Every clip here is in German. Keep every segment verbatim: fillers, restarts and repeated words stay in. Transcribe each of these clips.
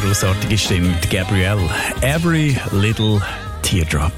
grossartige Stimme, Gabrielle. Every Little Teardrop.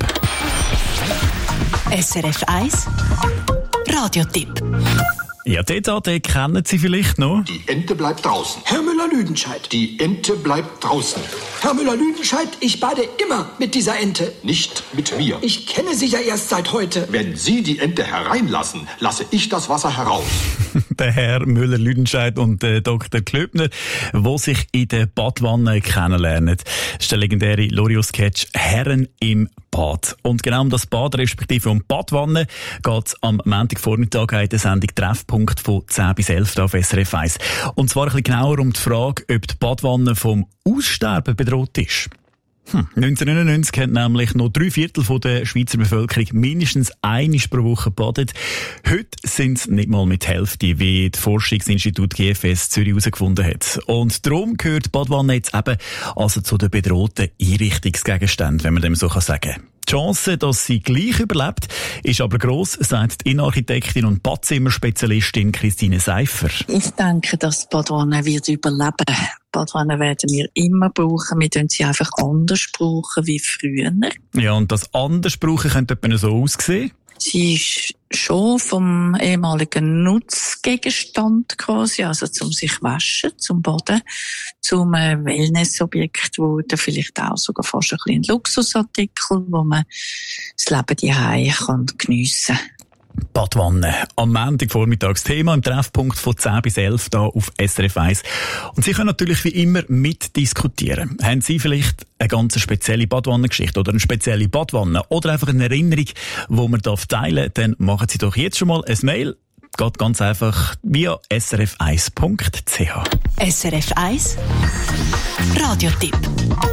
S R F eins Radiotipp. Ja, D T A, den kennen Sie vielleicht noch. Die Ente bleibt draußen. Herr Müller-Lüdenscheid. Die Ente bleibt draußen. Herr Müller-Lüdenscheid, ich bade immer mit dieser Ente. Nicht mit mir. Ich kenne Sie ja erst seit heute. Wenn Sie die Ente hereinlassen, lasse ich das Wasser heraus. Der Herr Müller-Lüdenscheid und der Doktor Klöbner, die sich in der Badwanne kennenlernen. Das ist der legendäre Loriot-Sketch «Herren im Bad». Und genau um das Bad, respektive um die Badwanne, geht es am Montagvormittag in der Sendung «Treffpunkt» von zehn bis elf auf S R F eins. Und zwar ein bisschen genauer um die Frage, ob die Badwanne vom Aussterben bedroht ist. Hm. neunzehnhundertneunundneunzig haben nämlich noch drei Viertel von der Schweizer Bevölkerung mindestens einmal pro Woche gebadet. Heute sind es nicht mal mit Hälfte, wie das Forschungsinstitut G F S Zürich herausgefunden hat. Und darum gehört die Badwanne jetzt eben also zu den bedrohten Einrichtungsgegenständen, wenn man dem so sagen kann. Die Chance, dass sie gleich überlebt, ist aber gross, sagt die Innenarchitektin und Badzimmerspezialistin Christine Seifer. Ich denke, dass die Badwanne wird überleben. Die Badwanne werden wir immer brauchen. Wir tun sie einfach anders brauchen wie früher. Ja, und das anders brauchen könnte etwa so aussehen. Sie ist schon vom ehemaligen Nutzgegenstand quasi, also zum sich waschen, zum Baden, zum äh, Wellnessobjekt wurde, vielleicht auch sogar fast ein bisschen ein Luxusartikel, wo man das Leben daheim kann geniessen kann. Badwanne. Am Montagvormittags Thema im Treffpunkt von zehn bis elf hier auf S R F eins. Und Sie können natürlich wie immer mitdiskutieren. Haben Sie vielleicht eine ganz spezielle Badwannengeschichte oder eine spezielle Badwanne oder einfach eine Erinnerung, die man teilen darf, dann machen Sie doch jetzt schon mal ein Mail. Geht ganz einfach via s r f eins punkt c h. S R F eins Radiotipp.